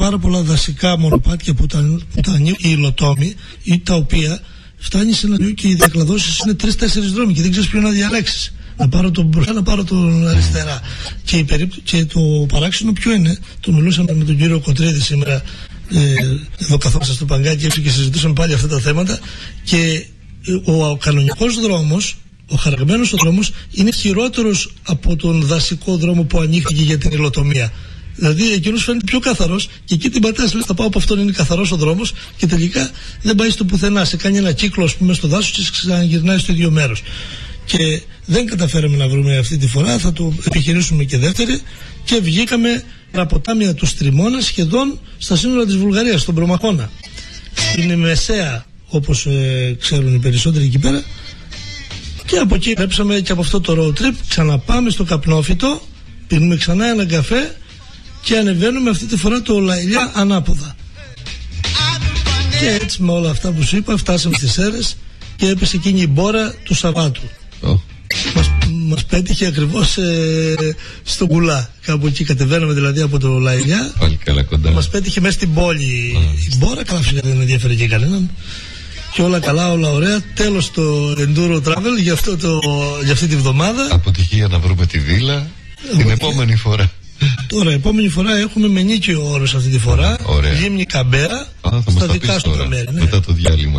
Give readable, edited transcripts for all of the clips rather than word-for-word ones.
πάρα πολλά δασικά μονοπάτια που τα ανοίγουν οι υλοτόμοι, ή τα οποία φτάνει σε ένα και οι διακλαδώσεις είναι 3-4 δρόμοι και δεν ξέρεις ποιο να διαλέξεις. Να πάρω τον μπροστά, να πάρω τον αριστερά. Και το παράξενο ποιο είναι, το μιλούσαμε με τον κύριο Κοτρίδη σήμερα, εδώ καθόμαστε στο Παγκάκι και συζητούσαμε πάλι αυτά τα θέματα, και ο κανονικός δρόμος, ο χαραγμένος ο δρόμος, είναι χειρότερος από τον δασικό δρόμο που ανοίχθηκε για την υλοτομία. Δηλαδή εκείνος φαίνεται πιο καθαρός και εκεί την πατάς, λες θα πάω από αυτόν, είναι καθαρός ο δρόμος, και τελικά δεν πάει στο πουθενά. Σε κάνει ένα κύκλο, ας πούμε, στο δάσος και ξαναγυρνάει στο ίδιο μέρος. Και δεν καταφέραμε να βρούμε αυτή τη φορά, θα το επιχειρήσουμε και δεύτερη, και βγήκαμε από τάμια του Στριμώνα σχεδόν στα σύνορα της Βουλγαρίας, στον Προμαχώνα. Στην Μεσαία, όπως ξέρουν οι περισσότεροι εκεί πέρα, και από εκεί τρέψαμε και από αυτό το road trip, ξαναπάμε στο Καπνόφυτο, πίνουμε ξανά ένα καφέ και ανεβαίνουμε αυτή τη φορά το Λαϊλιά ανάποδα. Και έτσι με όλα αυτά που σου είπα φτάσαμε στις Σέρρες και έπεσε εκείνη η μπόρα του Σαββάτου. Μας πέτυχε ακριβώς στο Κουλά. Κάπου εκεί κατεβαίναμε δηλαδή από το Λαϊλιά. Μας πέτυχε μέσα στην πόλη η μπόρα. Καλά, φυσικά δεν ενδιαφέρει και κανέναν. Και όλα καλά, όλα ωραία. Τέλος το Enduro Travel για αυτή τη βδομάδα. Αποτυχία να βρούμε τη Δήλα την επόμενη φορά. Τώρα, επόμενη φορά έχουμε με νίκιο όρος αυτή τη φορά. Λίμνη Καμπέρα. Στα δικά σου τα μέρη. Μετά το διάλειμμα.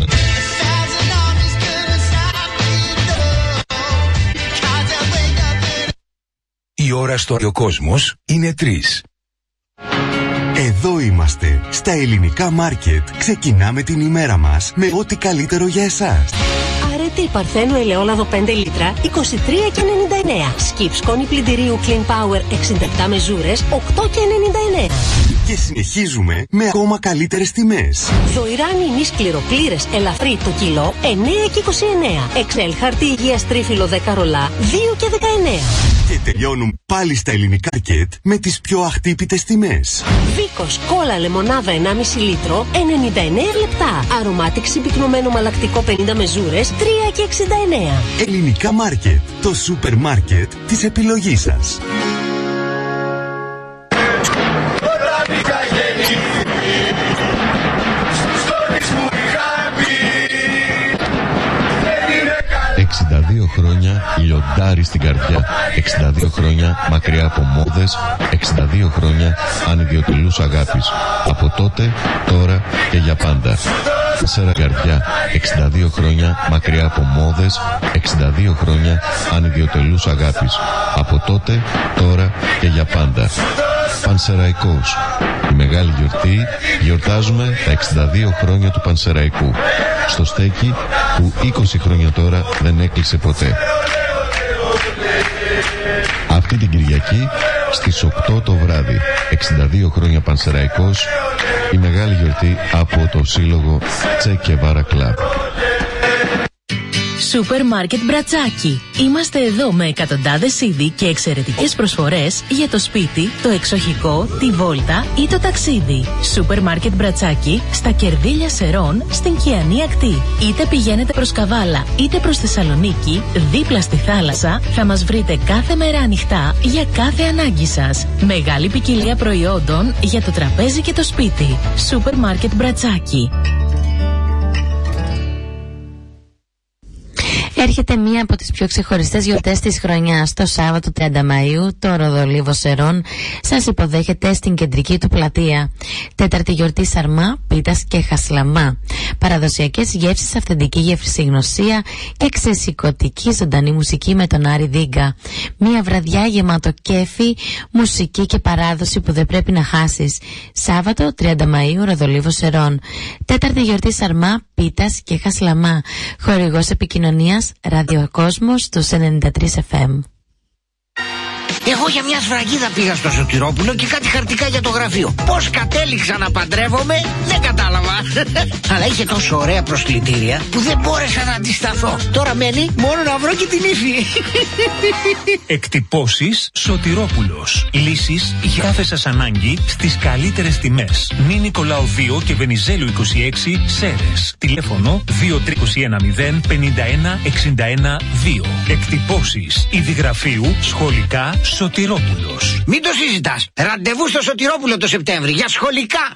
Η ώρα στο ο κόσμος είναι 3. Εδώ είμαστε, στα ελληνικά μάρκετ. Ξεκινάμε την ημέρα μας με ό,τι καλύτερο για εσάς. Αρέτη Παρθένου ελαιόλαδο 5 λίτρα, 23,99. Σκιπ σκόνη πλυντηρίου Clean Power 67 μεζούρες, 8,99. Και συνεχίζουμε με ακόμα καλύτερες τιμές. Δοϊράνι ημίς κληροπλήρες ελαφρύ το κιλό, 9,29. Εξέλ χαρτί υγείας τρίφυλλο 10 ρολά, 2,19. Και τελειώνουμε πάλι στα ελληνικά μάρκετ με τις πιο αχτύπητες τιμές. Βίκος κόλλα λεμονάδα 1,5 λίτρο, 99 λεπτά. Αρωμάτικ συμπυκνωμένο μαλακτικό 50 μεζούρες, 3,69. Ελληνικά μάρκετ, το σούπερ μάρκετ της επιλογής σας. 62 χρόνια λιοντάρι στην καρδιά, 62 χρόνια μακριά από μόδες, 62 χρόνια ανιδιοτελούς αγάπης. Από τότε, τώρα και για πάντα. 4 καρδιά, 62 χρόνια μακριά από μόδες, 62 χρόνια ανιδιοτελούς αγάπης. Από τότε, τώρα και για πάντα. Πανσεραϊκός. Η μεγάλη γιορτή, γιορτάζουμε τα 62 χρόνια του Πανσεραϊκού. Στο στέκι που 20 χρόνια τώρα δεν έκλεισε ποτέ. Αυτή την Κυριακή στις 8 το βράδυ, 62 χρόνια Πανσεραϊκός, η μεγάλη γιορτή από το σύλλογο Che Guevara Club. Σούπερ Μάρκετ Μπρατσάκι. Είμαστε εδώ με εκατοντάδες είδη και εξαιρετικές προσφορές για το σπίτι, το εξοχικό, τη βόλτα ή το ταξίδι. Σούπερ Μάρκετ Μπρατσάκι στα Κερδίλια Σερών στην Κιανή Ακτή. Είτε πηγαίνετε προς Καβάλα είτε προς Θεσσαλονίκη, δίπλα στη θάλασσα, θα μας βρείτε κάθε μέρα ανοιχτά για κάθε ανάγκη σας. Μεγάλη ποικιλία προϊόντων για το τραπέζι και το σπίτι. Σούπερ Μάρκετ Μπρατσάκι. Έρχεται μία από τις πιο ξεχωριστές γιορτές της χρονιάς. Το Σάββατο 30 Μαΐου, το Ροδολίβο Σερών σας υποδέχεται στην κεντρική του πλατεία. Τέταρτη γιορτή σαρμά, πίτας και χασλαμά. Παραδοσιακές γεύσεις, αυθεντική γευσηγνωσία και ξεσηκωτική ζωντανή μουσική με τον Άρη Δίγκα. Μία βραδιά γεμάτο κέφι, μουσική και παράδοση που δεν πρέπει να χάσεις. Σάββατο 30 Μαΐου, Ροδολίβο Σερών. Τέταρτη γιορτή σαρμά, πίτας και χασλαμά. Χορηγός επικοινωνίας Ραδιοκόσμος του 93 FM. Εγώ για μια σφραγίδα πήγα στο Σωτηρόπουλο και κάτι χαρτικά για το γραφείο. Πώς κατέληξα να παντρεύομαι δεν κατάλαβα. Αλλά είχε τόσο ωραία προσκλητήρια που δεν μπόρεσα να αντισταθώ. Τώρα μένει μόνο να βρω και την ύφη. Εκτυπώσεις Σωτηρόπουλος. Λύσεις για κάθε σας ανάγκη στις καλύτερες τιμές. Νη Νικολάου 2 και Βενιζέλου 26 Σέρες. Τηλέφωνο 2310 51 61 2. Εκτυπώσεις ειδηγραφείου σχολικά Σωτηρόπουλος. Μην το συζητάς. Ραντεβού στο Σωτηρόπουλο το Σεπτέμβρη για σχολικά.